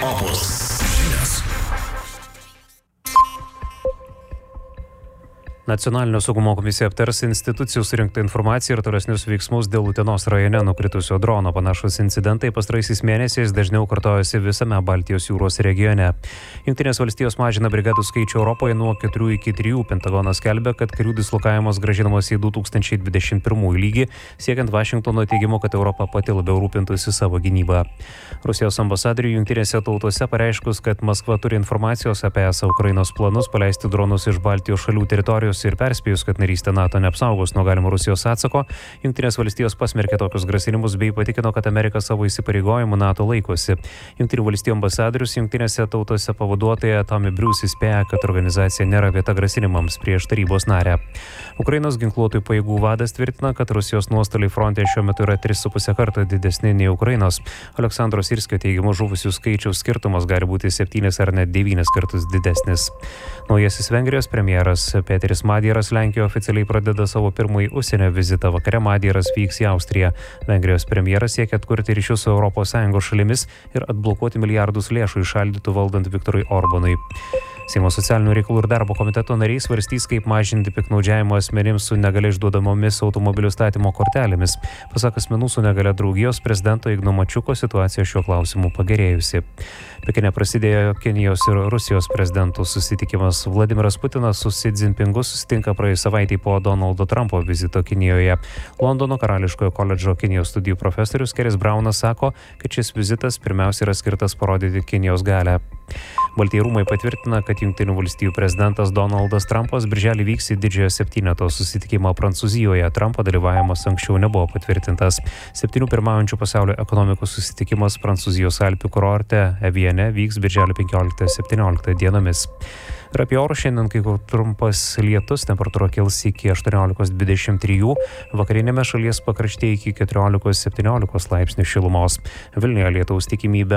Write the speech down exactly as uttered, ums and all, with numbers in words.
Opus žinios. Nacionalinio saugumo komisija aptars institucijų surinktą informaciją ir tolesnius veiksmus dėl Utenos rajone nukritusio drono. Panašus incidentai pastaraisiais mėnesiais dažniau kartojasi visame Baltijos jūros regione. Jungtinės valstijos mažina brigadų skaičių Europoje nuo keturių iki trijų. Pentagonas skelbia, kad karių dislokavimas grąžinamas į du tūkstančiai dvidešimt pirmųjų lygį, siekiant Vašingtono teigimu, kad Europa pati labiau rūpintųsi savo gynybą. Rusijos ambasadoriui Jungtinėse tautose pareiškus, kad Maskva turi informacijos apie esą Ukrainos planus paleisti dronus iš Baltijos šalių teritorijos ir perspėjus, kad narystė NATO neapsaugos nuo galimo Rusijos atsako, Jungtinės valstijos pasmerkė tokius grasinimus bei patikino, kad Amerika savo įsipareigojimų NATO laikosi. Jungtinių valstijų ambasadorius Jungtinėse tautose pavaduotoja Tommy Bruce įspėja, kad organizacija nėra vieta grasinimams prieš tarybos narę. Ukrainos ginkluotųjų pajėgų vadas tvirtina, kad Rusijos nuostoliai fronte šiuo metu yra tris su puse karto didesni nei Ukrainos. Aleksandro Sirskio teigimu, žuvusių skaičiaus skirtumas gali būti septynis ar net devynis kartus didesnis. Naujasis Vengrijos premjeras Peteris Madieras Lenkijoje oficialiai pradeda savo pirmąjį užsienio vizitą. Vakare Madieras vyks į Austriją. Vengrijos premjeras siekia atkurti ryšius su Europos Sąjungos šalimis ir atblokuoti milijardus lėšų įšaldytų valdant Viktorui Orbanui. Seimo socialinių reikalų ir darbo komiteto nariai svarstys, kaip mažinti piktnaudžiavimo asmenims su negalia išduodamomis automobilių statymo kortelėmis. Pasak asmenų su negalia draugijos prezidento Igno Mačiuko situacija šiuo klausimu pagerėjusi. Pekine prasidėjo Kinijos ir Rusijos prezidentų susitikimas. Vladimiras Putinas su Xi Jinpingu susitinka praėjus savaitei po Donaldo Trumpo vizito Kinijoje. Londono karališkojo koledžo Kinijos studijų profesorius Keris Braunas sako, kad šis vizitas pirmiausia yra skirtas parodyti Kinijos galią. Baltieji rūmai patvirtina, kad Jungtinių valstijų prezidentas Donaldas Trumpas birželį vyks į didžiojo septyneto susitikimą Prancūzijoje. Trumpo dalyvavimas anksčiau nebuvo patvirtintas. Septynių pirmaujančių pasaulio ekonomikos susitikimas Prancūzijos Alpių kurorte Eviene vyks birželio penkioliktą septynioliktą dienomis. Ir apie orus šiandien kai kur trumpas lietus, temperatūra kils iki aštuoniolikos dvidešimt trijų, vakarinėme šalies pakraštyje iki keturiolikos septyniolikos laipsnių šilumos. Vilniuje lietaus tikimybė